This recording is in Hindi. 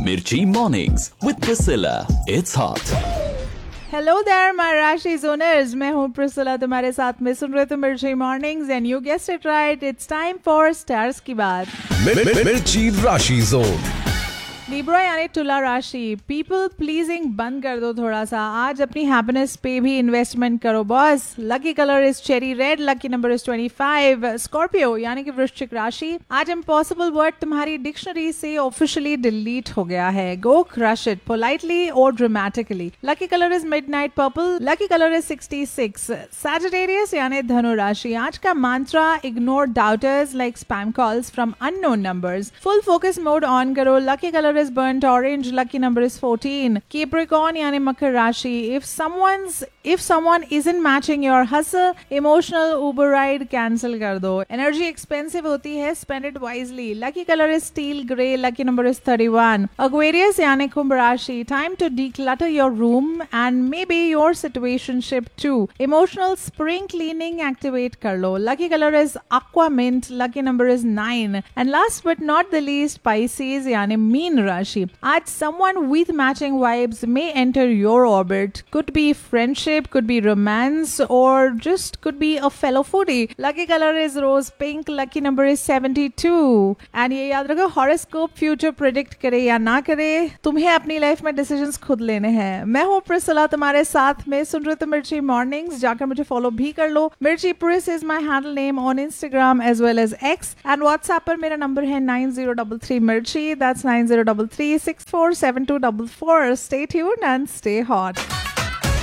Mirchi Mornings with Priscilla. It's hot. Hello there my राशि जोनर्स, मैं हूँ प्रिसिला, तुम्हारे साथ में सुन रहे थे मिर्ची mornings and you guessed it right, it's time for stars की बात। मिर्ची राशि जोन। लिब्रा यानी तुला राशि, पीपल प्लीजिंग बंद कर दो थोड़ा सा, आज अपनी हैप्पीनेस पे भी इन्वेस्टमेंट करो boss. Lucky colour is cherry red, lucky number is 25। Scorpio यानी कि वृश्चिक राशि, आज इम्पॉसिबल वर्ड तुम्हारी डिक्शनरी से ऑफिशियली डिलीट हो गया है। गो क्रश इट पोलाइटली और dramatically. Lucky colour is midnight purple, lucky colour is 66। Sagittarius यानी धनु राशि, आज का मंत्रा ignore daughters like spam calls from unknown numbers. Full focus mode on करो। Lucky colour is burnt orange, lucky number is 14. Capricorn यानी मकर राशि, if someone isn't matching your hustle, emotional Uber ride cancel कर दो। Energy expensive होती है, spend it wisely. Lucky color is steel gray, lucky number is 31. Aquarius यानी कुंभ राशि, time to declutter your room and maybe your situationship too. Emotional spring cleaning activate कर लो। Lucky color is aqua mint, lucky number is 9. And last but not the least, Pisces यानी मीन राशि, आज someone with matching vibes may enter your orbit. Could be friendship, could be romance, or just could be a fellow foodie. Lucky color is rose pink, lucky number is 72. And ये याद रखो, horoscope future predict करे या ना करे, तुम्हें अपनी लाइफ में डिसीजंस खुद लेने हैं। मैं हूँ प्रिसिला, तुम्हारे साथ में सुन रहे थे मिर्ची मॉर्निंग्स, जाकर मुझे फॉलो भी कर लो। मिर्ची प्रिस is my handle name on Instagram as well as x, and WhatsApp पर मेरा नंबर है 9033 मिर्ची, that's 9033 647244. Stay tuned and stay hot.